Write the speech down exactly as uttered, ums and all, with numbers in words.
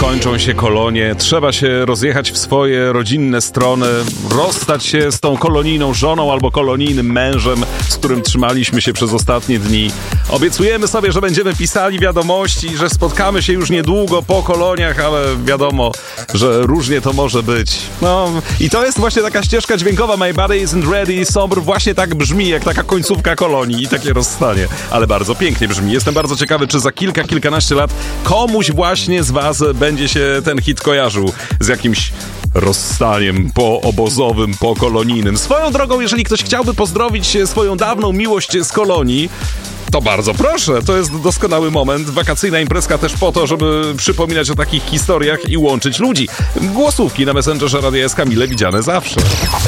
kończą się kolonie, trzeba się rozjechać w swoje rodzinne strony, rozstać się z tą kolonijną żoną albo kolonijnym mężem, z którym trzymaliśmy się przez ostatnie dni. Obiecujemy sobie, że będziemy pisali wiadomości, że spotkamy się już niedługo po koloniach, ale wiadomo, że różnie to może być. No i to jest właśnie taka ścieżka dźwiękowa My Body Isn't Ready. Somber właśnie tak brzmi, jak taka końcówka kolonii i takie rozstanie. Ale bardzo pięknie brzmi. Jestem bardzo ciekawy, czy za kilka, kilkanaście lat komuś właśnie z was będzie się ten hit kojarzył z jakimś rozstaniem poobozowym, pokolonijnym. Swoją drogą, jeżeli ktoś chciałby pozdrowić swoją dawną miłość z kolonii, to bardzo proszę, to jest doskonały moment. Wakacyjna imprezka też po to, żeby przypominać o takich historiach i łączyć ludzi. Głosówki na Messengerze Radia S K mile widziane zawsze.